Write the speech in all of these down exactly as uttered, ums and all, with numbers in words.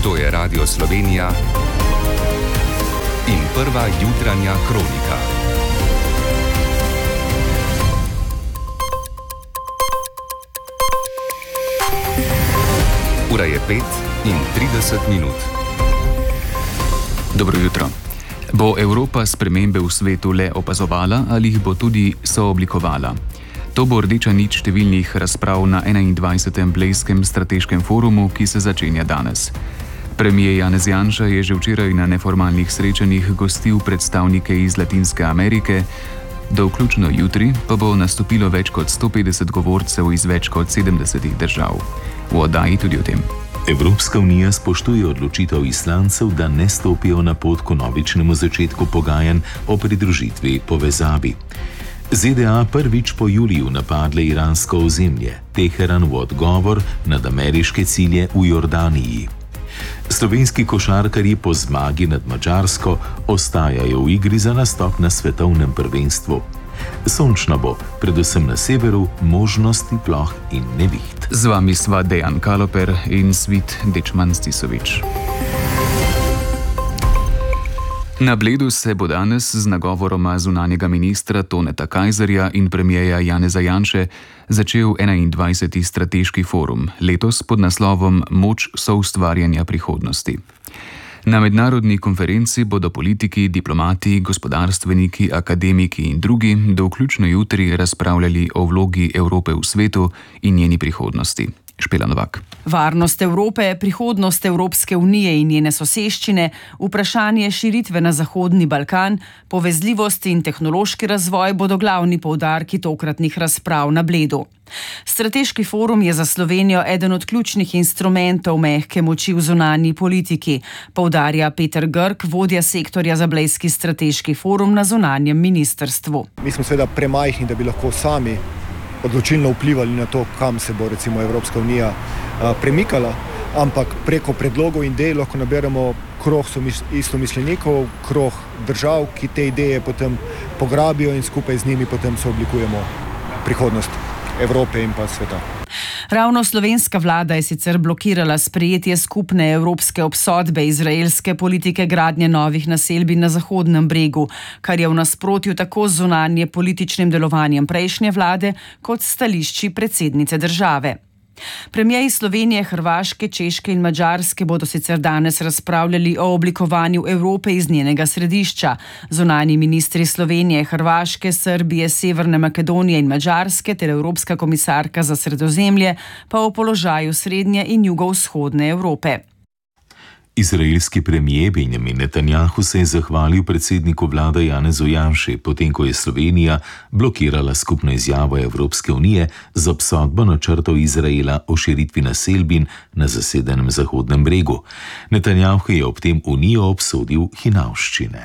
To je Radio Slovenija in prva jutranja kronika. Ura je pet in trideset minut. Dobro jutro. Bo Evropa spremembe v svetu le opazovala ali jih bo tudi sooblikovala? To bo rdeča nit številnih razprav na enaindvajsetem Blejskem strateškem forumu, ki se začenja danes. Premier Janez Janša je že včeraj na neformalnih srečanjih gostil predstavnike iz Latinske Amerike, do vključno jutri pa bo nastopilo več kot sto petdeset govorcev iz več kot sedemdesetih držav. V oddaji tudi o tem. Evropska unija spoštuje odločitev Islandcev, da ne stopijo na pot k vnovičnemu začetku pogajanj o pridružitvi povezavi. Z D A prvič po juliju napadle iransko ozemlje, Teheran v odgovor nad ameriške cilje v Jordaniji. Slovenski košarkarji po zmagi nad Madžarsko ostajajo v igri za nastop na svetovnem prvenstvu. Sončno bo, predvsem na severu, možnosti ploh in neviht. Z vami sva Dejan Kaloper in Svit Dečman-Stisovič. Na Bledu se bo danes z nagovoroma zunanjega ministra Toneta Kajzerja in premierja Janeza Janše začel enaindvajseti strateški forum, letos pod naslovom Moč soustvarjanja prihodnosti. Na mednarodni konferenci bodo politiki, diplomati, gospodarstveniki, akademiki in drugi do vključno jutri razpravljali o vlogi Evrope v svetu in njeni prihodnosti. Špela Novak. Varnost Evrope, prihodnost Evropske unije in njene soseščine, vprašanje širitve na Zahodni Balkan, povezljivost in tehnološki razvoj bodo glavni poudarki tokratnih razprav na Bledu. Strateški forum je za Slovenijo eden od ključnih instrumentov mehke moči v zunanji politiki, poudarja Peter Grk, vodja sektorja za Blejski strateški forum na zunanjem ministrstvu. Mi smo seveda premajhni, da bi lahko sami odločilno vplivali na to, kam se bo recimo Evropska unija a, premikala, ampak preko predlogov in idej lahko naberemo krog istomišljenikov, krog držav, ki te ideje potem pograbijo in skupaj z njimi potem sooblikujemo prihodnost Evrope in pa sveta. Ravno slovenska vlada je sicer blokirala sprejetje skupne evropske obsodbe izraelske politike gradnje novih naselbin na Zahodnem bregu, kar je v nasprotju tako z zunanje političnim delovanjem prejšnje vlade kot stališči predsednice države. Premierji Slovenije, Hrvaške, Češke in Madžarske bodo sicer danes razpravljali o oblikovanju Evrope iz njenega središča. Zunanji ministri Slovenije, Hrvaške, Srbije, Severne Makedonije in Madžarske ter Evropska komisarka za Sredozemlje pa o položaju srednje in jugovzhodne Evrope. Izraelski premier Benjamin Netanjahu se je zahvalil predsedniku vlade Janezu Janši, potem ko je Slovenija blokirala skupno izjavo Evropske unije z obsodbo načrtov Izraela o širitvi naselbin na zasedenem Zahodnem bregu. Netanjahu je ob tem unijo obsodil hinavščine.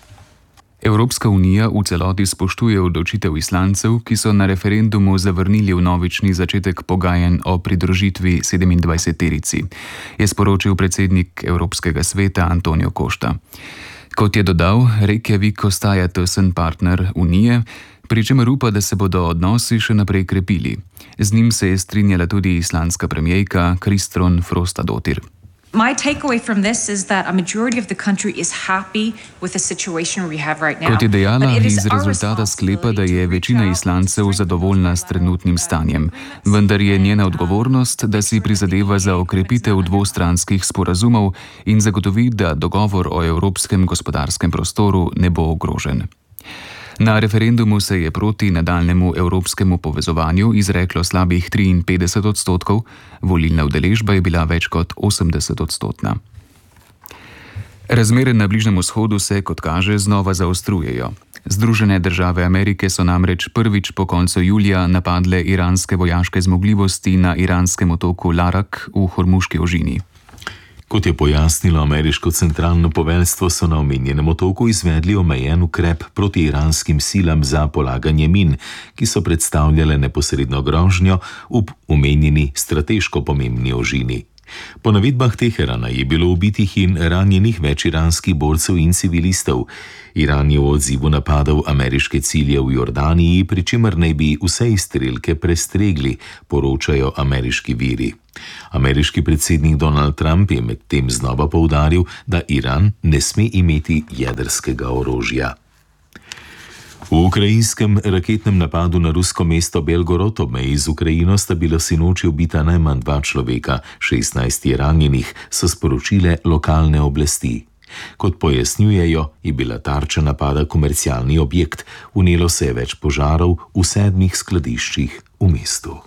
Evropska unija v celoti spoštuje odločitev Islandcev, ki so na referendumu zavrnili vnovični začetek pogajanj o pridružitvi sedemindvajseterici, je sporočil predsednik Evropskega sveta Antonio Costa. Kot je dodal, Reykjavik ostaja tesen partner unije, pri čemer upa, da se bodo odnosi še naprej krepili. Z njim se je strinjala tudi islandska premierka Kristrún Frostadóttir. My takeaway from this is that a majority of the country is happy with the situation we have right now. Kot je dejala, iz rezultata sklepa, da je večina Islandcev zadovoljna s trenutnim stanjem, vendar je njena odgovornost, da si prizadeva za okrepitev dvostranskih sporazumov in zagotovi, da dogovor o evropskem gospodarskem prostoru ne bo ogrožen. Na referendumu se je proti nadaljnemu evropskemu povezovanju izreklo slabih triinpetdeset odstotkov, volilna udeležba je bila več kot osemdeset odstotna. Razmere na Bližnjem vzhodu se, kot kaže, znova zaostrujejo. Združene države Amerike so namreč prvič po koncu julija napadle iranske vojaške zmogljivosti na iranskem otoku Larak v Hormuški ožini. Kot je pojasnilo ameriško centralno poveljstvo, so na omenjenem otoku izvedli omejen ukrep proti iranskim silam za polaganje min, ki so predstavljale neposredno grožnjo v omenjeni strateško pomembni ožini. Po navedbah Teherana je bilo ubitih in ranjenih več iranskih borcev in civilistov. Iran je v odzivu napadal ameriške cilje v Jordaniji, pri čemer naj bi vse izstrelke prestregli, poročajo ameriški viri. Ameriški predsednik Donald Trump je medtem znova poudaril, da Iran ne sme imeti jedrskega orožja. V ukrajinskem raketnem napadu na rusko mesto Belgorod ob meji z Ukrajino sta bila sinoči ubita najmanj dva človeka, šestnajst je ranjenih, so sporočile lokalne oblasti. Kot pojasnjujejo, je bila tarča napada komercialni objekt, vnelo se je več požarov v sedmih skladiščih v mestu.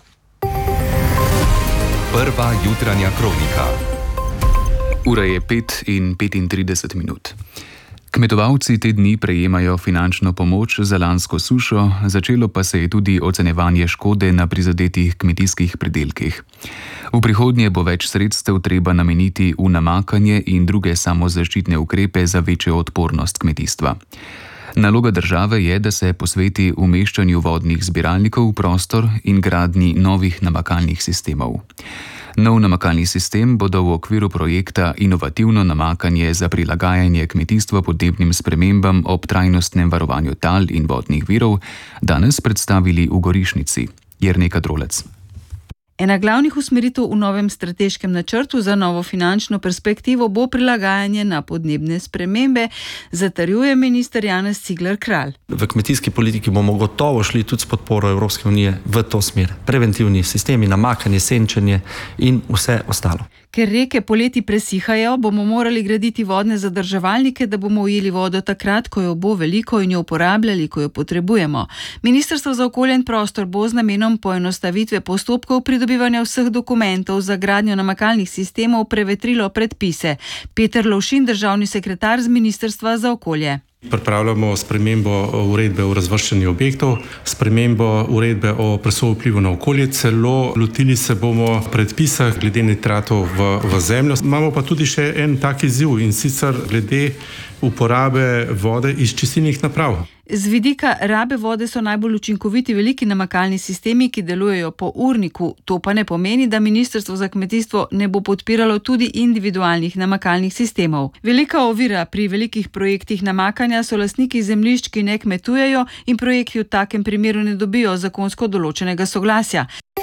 Prva jutranja kronika. Ura je pet in petintrideset minut. Kmetovalci te dni prejemajo finančno pomoč za lansko sušo, začelo pa se je tudi ocenjevanje škode na prizadetih kmetijskih pridelkih. V prihodnje bo več sredstev treba nameniti v namakanje in druge samozaščitne ukrepe za večjo odpornost kmetijstva. Naloga države je, da se posveti umeščanju vodnih zbiralnikov v prostor in gradnji novih namakalnih sistemov. Nov namakalni sistem bodo v okviru projekta Inovativno namakanje za prilagajanje kmetijstva podnebnim spremembam ob trajnostnem varovanju tal in vodnih virov danes predstavili v Gorišnici. Jernej Kadrolec. Ena glavnih usmeritev v novem strateškem načrtu za novo finančno perspektivo bo prilagajanje na podnebne spremembe, zatrjuje minister Janez Cigler Kralj. V kmetijski politiki bomo gotovo šli tudi s podporo Evropske unije v to smer. Preventivni sistemi, namakanje, senčenje in vse ostalo. Ker reke poleti presihajo, bomo morali graditi vodne zadrževalnike, da bomo ujeli vodo takrat, ko jo bo veliko in jo uporabljali, ko jo potrebujemo. Ministrstvo za okolje in prostor bo z namenom poenostavitve postopkov pridobivanja vseh dokumentov za gradnjo namakalnih sistemov prevetrilo predpise. Peter Lovšin, državni sekretar z Ministrstva za okolje. Pripravljamo spremembo uredbe o razvrščanju objektov, spremembo uredbe o presoji vplivu na okolje, celo lotili se bomo predpisa glede nitratov v, v zemljo. Imamo pa tudi še en tak izziv in sicer glede uporabe vode iz čistilnih naprav. Z vidika rabe vode so najbolj učinkoviti veliki namakalni sistemi, ki delujejo po urniku. To pa ne pomeni, da Ministrstvo za kmetijstvo ne bo podpiralo tudi individualnih namakalnih sistemov. Velika ovira pri velikih projektih namakanja so lastniki zemljišč, ki ne kmetujejo in projekti v takem primeru ne dobijo zakonsko določenega soglasja.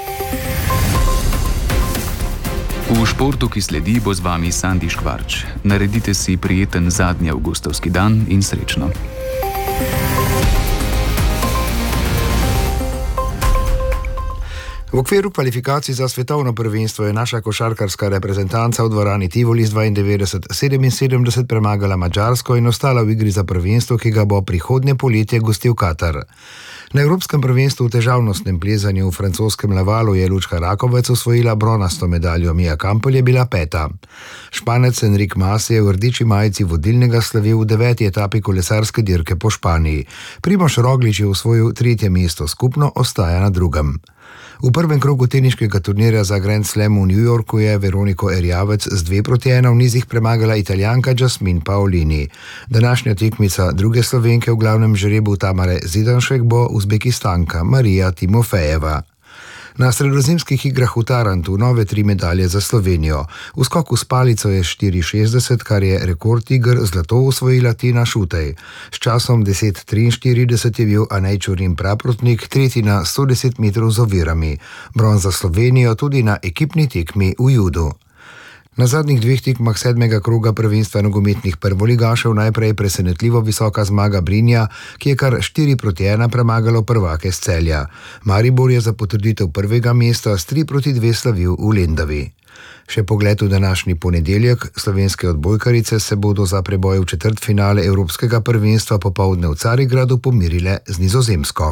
V športu, ki sledi, bo z vami Sandi Škvarč. Naredite si prijeten zadnji avgustovski dan in srečno. V okviru kvalifikacij za svetovno prvenstvo je naša košarkarska reprezentanca v dvorani Tivoli z dvaindevetdeset sedeminsedemdeset premagala Madžarsko in ostala v igri za prvenstvo, ki ga bo prihodnje poletje gostil Katar. Na Evropskem prvenstvu v težavnostnem plezanju v francoskem Lavalu je Lučka Rakovec osvojila bronasto medaljo, Mia Kampel je bila peta. Španec Enric Mas je v rdeči majici vodilnega slavil v deveti etapi kolesarske dirke po Španiji. Primož Roglič je osvojil tretje mesto, skupno ostaja na drugem. V prvem krogu teniškega turnirja za Grand Slam v New Yorku je Veroniko Erjavec z dve proti ena v nizih premagala Italijanka Jasmine Paolini. Današnja tekmica druge Slovenke v glavnem žrebu Tamare Zidanšek bo Uzbekistanka Marija Timofejeva. Na sredozemskih igrah v Tarantu nove tri medalje za Slovenijo. V skoku s palico je štiri šestdeset, kar je rekord iger, zlato osvojila Tina Šutej. S časom deset triinštirideset je bil Anej Čurin Praprotnik, tretji na sto deset metrov z ovirami. Bron za Slovenijo tudi na ekipni tekmi v judu. Na zadnjih dveh tekmah sedmega kroga prvenstva nogometnih prvoligašev najprej presenetljivo visoka zmaga Brinja, ki je kar štiri proti ena premagalo prvake s Celja. Maribor je za potrditev prvega mesta s tri proti dve slavil v Lendavi. Še pogled v današnji ponedeljek, slovenske odbojkarice se bodo za preboj v četrtfinale Evropskega prvenstva popoldne v Carigradu pomirile z Nizozemsko.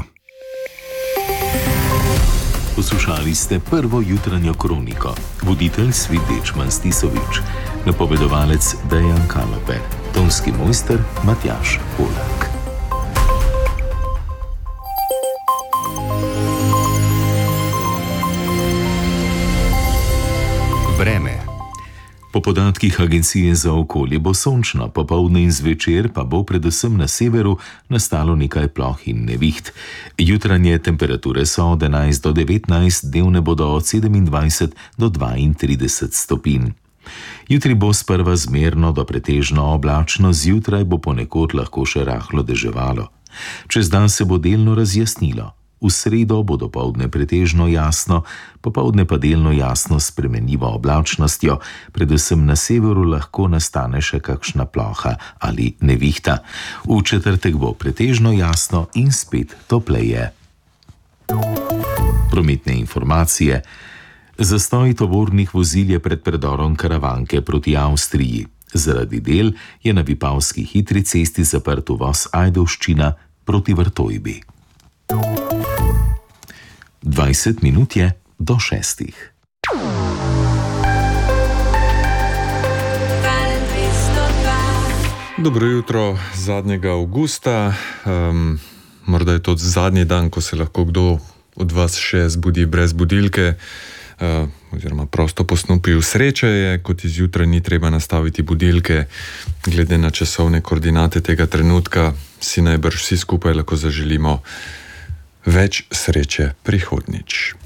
Poslušali ste prvo jutranjo kroniko. Voditelj Svit Dečman Stisovič, napovedovalec Dejan Kaloper, tonski mojster Matjaž Polak. Vreme. Po podatkih Agencije za okolje bo sončno, popoldne in zvečer pa bo predvsem na severu nastalo nekaj ploh in neviht. Jutranje temperature so od enajst do devetnajst, dnevne bodo od sedemindvajset do dvaintrideset stopinj. Jutri bo sprva zmerno do pretežno oblačno, zjutraj bo ponekod lahko še rahlo deževalo. Čez dan se bo delno razjasnilo. V sredo bo dopoldne pretežno jasno, popoldne pa delno jasno s spremenljivo oblačnostjo, predvsem na severu lahko nastane še kakšna ploha ali nevihta. V četrtek bo pretežno jasno in spet topleje. Prometne informacije. Zastoj tovornih vozil je pred predorom Karavanke proti Avstriji. Zaradi del je na Vipavski hitri cesti zaprt uvoz Ajdovščina proti Vrtojbi. dvajset minut je do šestih. Dobro jutro zadnjega avgusta. Um, morda je to zadnji dan, ko se lahko kdo od vas še zbudi brez budilke, uh, oziroma prosto po snupi. Sreče je, kot izjutraj ni treba nastaviti budilke, glede na časovne koordinate tega trenutka, si najbrž vsi skupaj lahko zaželimo več sreče prihodnjič.